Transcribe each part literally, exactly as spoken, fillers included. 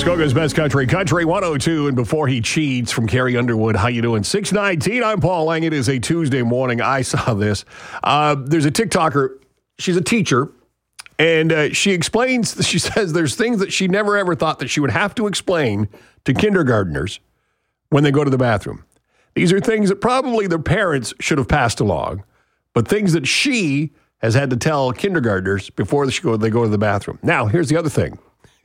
Muskoka's Best Country, Country one oh two, and Before He Cheats from Carrie Underwood. How you doing? six nineteen, I'm Paul Lang. It is a Tuesday morning. I saw this. Uh, there's a TikToker. She's a teacher, and uh, she explains, she says there's things that she never ever thought that she would have to explain to kindergartners when they go to the bathroom. These are things that probably their parents should have passed along, but things that she has had to tell kindergartners before they go, they go to the bathroom. Now, here's the other thing.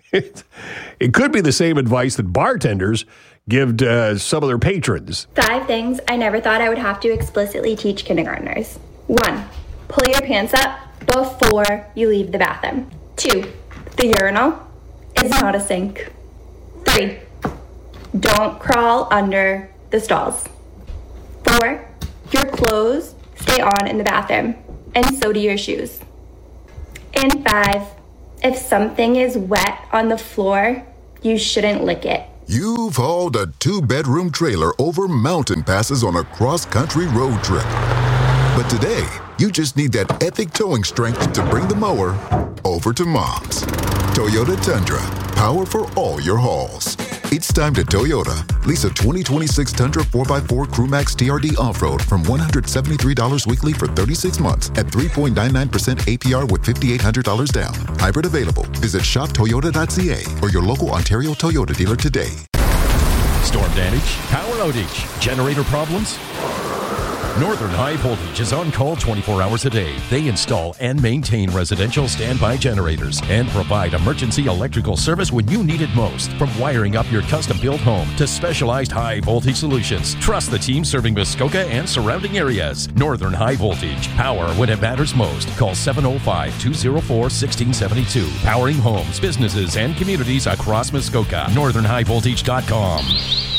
It could be the same advice that bartenders give to uh, some of their patrons. Five things I never thought I would have to explicitly teach kindergartners. One, pull your pants up before you leave the bathroom. Two, the urinal is not a sink. Three, don't crawl under the stalls. Four, your clothes stay on in the bathroom, and so do your shoes. And five, if something is wet on the floor, you shouldn't lick it. You've hauled a two-bedroom trailer over mountain passes on a cross-country road trip. But today, you just need that epic towing strength to bring the mower over to Mom's. Toyota Tundra, power for all your hauls. It's time to Toyota. Lease a twenty twenty-six Tundra four by four Crewmax T R D off-road from one hundred seventy-three dollars weekly for thirty-six months at three point nine nine percent A P R with five thousand eight hundred dollars down. Hybrid available. Visit shop toyota dot c a or your local Ontario Toyota dealer today. Storm damage, power outage, generator problems? Northern High Voltage is on call twenty-four hours a day. They install and maintain residential standby generators and provide emergency electrical service when you need it most. From wiring up your custom-built home to specialized high-voltage solutions, trust the team serving Muskoka and surrounding areas. Northern High Voltage. Power when it matters most. Call seven oh five, two oh four, one six seven two. Powering homes, businesses, and communities across Muskoka. northern high voltage dot com.